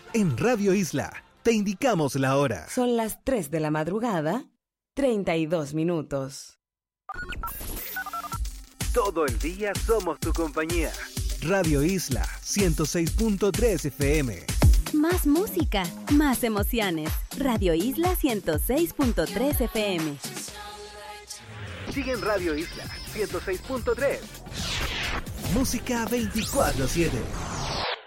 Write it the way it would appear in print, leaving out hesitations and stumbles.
En Radio Isla te indicamos la hora. Son las 3 de la madrugada, 32 minutos. Todo el día somos tu compañía. Radio Isla 106.3 FM. Más música, más emociones. Radio Isla 106.3 FM. Sigue en Radio Isla 106.3. Música 24/7.